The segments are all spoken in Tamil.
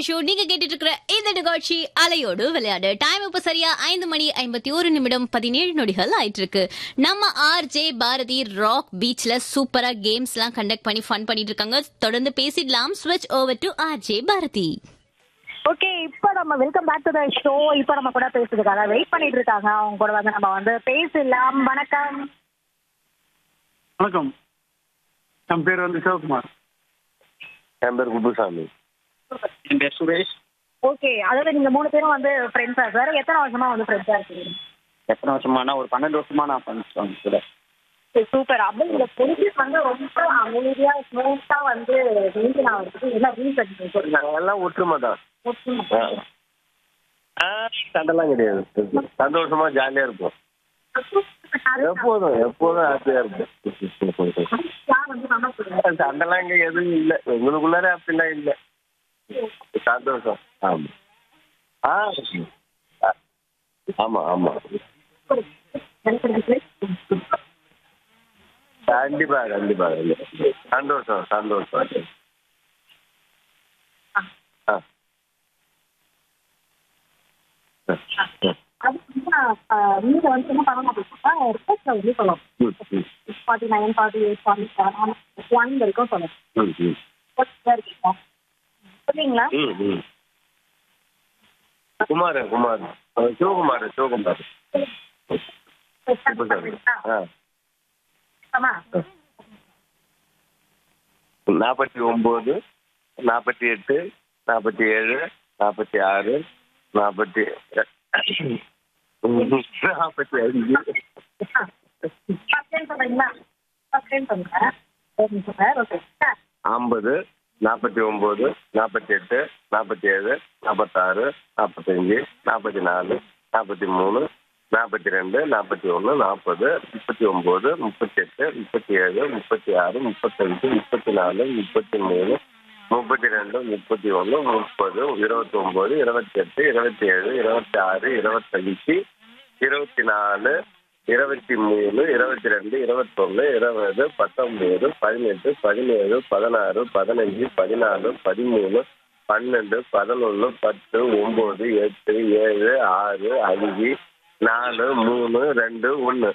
ஷோ. நீங்க கேட்டுட்டு இருக்கிற இந்த நிகழ்ச்சி அலையோடு விளையாடு. டைம் இப்ப சரியா 5:51:17 ஆயிட்டு இருக்கு. நம்ம ஆர்ஜே பாரதி ராக் பீச்ல சூப்பரா கேம்ஸ் எல்லாம் கண்டக்ட் பண்ணி ஃபன் பண்ணிட்டு இருக்காங்க. தொடர்ந்து பேசிடலாம். ஸ்விட்ச் over to RJ Bharathi. Okay, இப்போ நம்ம welcome back to the show. இப்போ நம்ம கூட பேசுறதுக்காக வெயிட் பண்ணிட்டு இருக்காங்க. அவங்க கூட வந்து நம்ம வந்து பேசலாம். வணக்கம். வணக்கம், என் பேர் வந்து சிவகுமார். என் பேர் குப்புசாமி. என் பேர் சுரேஷ். ஓகே, அதாவது நீங்க 3 பேரும் வந்து ஃப்ரெண்ட்ஸா சார்? எத்தனை வருஷமா வந்து ஃப்ரெண்ட்ஸா இருக்கீங்க? எத்தனை வருஷமானா ஒரு 12 வருஷமா நான் பண்ணிட்டு கூட. சூப்பர். அப்படி இந்த ஃப்ரெண்ட்ஷிப் வந்து ரொம்ப அமைதியா ஸ்மூத்தா வந்து மெயின்டைன் ஆகிறதுக்கு என்ன ரீசன்? நாங்கள் எல்லாம் ஒற்றுமை தான். சண்டைலாம் கிடையாது. சந்தோஷமா ஜாலியா இருப்போம். எப்போதும் எப்போதும் ஹாப்பியா இருப்போம். சண்டைலாம் இங்க எதுவும் இல்லை. எங்களுக்குள்ளார அப்படிலாம் இல்லை. சந்தோஷம். ஆமா. ஆமா ஆமா கண்டிப்பா கண்டிப்பா சந்தோஷம் சந்தோஷம். நீங்க வந்து என்ன பண்ண மாட்டீங்கன்னா ரிக்வெஸ்ட் வந்து சொல்லணும். 49, 48, 47 1 வரைக்கும் சொல்லணும். சொல்றீங்களா? குமார் குமார் சிவகுமார் சிவகுமார். ஆமா. 49, 48, 47, 46, 45. 50, 49, 48, 47, 46, 45, 44, 43, 42, 41, 40, 39, 38, 37, 36, 35, 34, 33, 32, 31, 30, 29, 28, 27, 26, 25, 24, 23, 22, 21, 20, 19, 18, 17, 16, 15, 14, 13, 12, 11, 10, 9, 8, 7, 6, 5, 4, 3, 2, 1.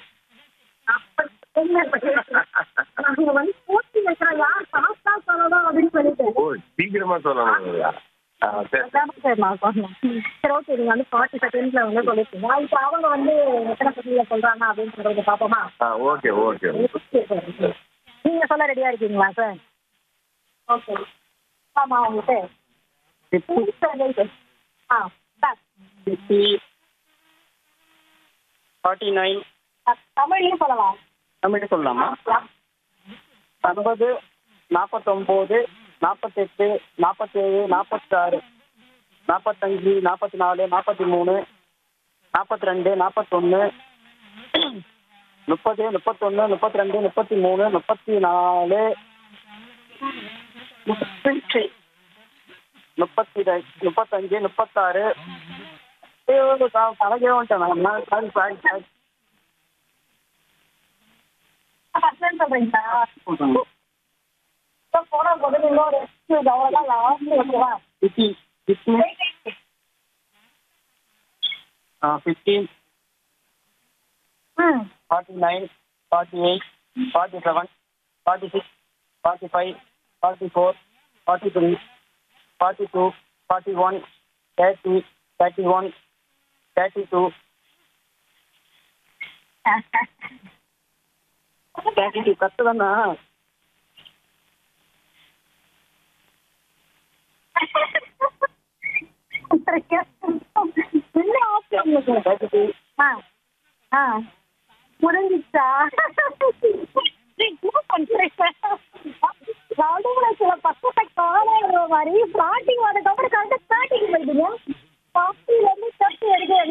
ஓ, சீக்கிரமா சொல்லணும். சரி, ஓகே. நீங்க வந்து 40 செகண்ட்ஸ்ல வந்து சொல்லிருக்கீங்க. இப்போ அவங்க வந்து எத்தனை செகண்ட்ல சொல்றாங்க அப்படின்னு சொல்றத பாப்போமா? Okay okay. நீங்க சொல்ல ரெடியா இருக்கீங்களா சார்? ஓகே. ஆமா, உங்களுக்கு 49 தமிழ்லயும் சொல்லலாம். தமிழ் சொல்லலாமா? 50, 49, 48, 47, 46, 45, 44, 43, 42, 41, 30, 31, 32, 33, 34, 35, 36. అలాగే ఉంటాను. சொல்றீங்களா? போன போது நீங்க ஒரு அவ்வளவுதான் லாஸ்ட் ஓகேவா? 15, 49, 48, 47, 46, 45, 44, 43, 42, 41, 30, 31, 32, 32. கரெக்டு தானா? முடிஞ்சிச்சா? என்ன பண்றீங்க? நடுவுல சில பக்கத்தை காண மாதிரி ஸ்டார்டிங் வரதுக்கப்புறம் கரெக்டா ஸ்டார்டிங் போயிடுங்க.